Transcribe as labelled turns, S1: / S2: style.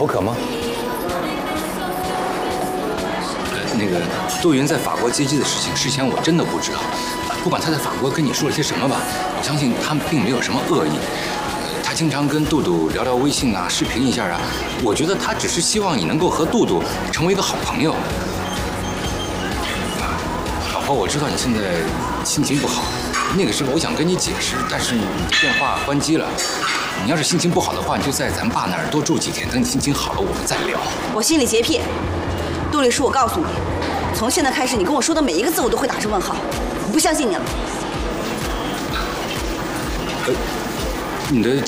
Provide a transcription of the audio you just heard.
S1: 口渴吗？
S2: 那个杜云在法国接机的事情，事前我真的不知道。不管他在法国跟你说了些什么吧，我相信他并没有什么恶意。他经常跟杜杜聊聊微信啊，视频一下啊。我觉得他只是希望你能够和杜杜成为一个好朋友。老婆，我知道你现在心情不好，那个时候我想跟你解释，但是你的电话关机了。你要是心情不好的话，你就在咱爸那儿多住几天，等你心情好了，我们再聊。
S3: 我心里洁癖，杜律师，我告诉你，从现在开始，你跟我说的每一个字，我都会打上问号。我不相信你了。
S2: 你的